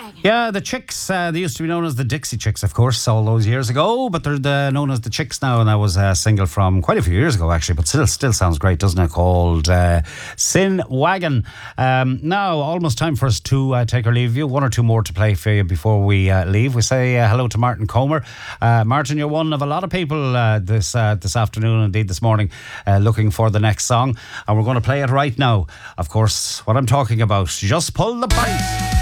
Yeah, the Chicks, they used to be known as the Dixie Chicks, of course, all those years ago, but they're known as the Chicks now, and that was a single from quite a few years ago, actually, but still sounds great, doesn't it, called Sin Wagon. Now, almost time for us to take our leave of you. One or two more to play for you before we leave. We say hello to Martin Comer. Martin, you're one of a lot of people this afternoon, indeed this morning, looking for the next song, and we're going to play it right now. Of course, what I'm talking about, Just Pull the Pint.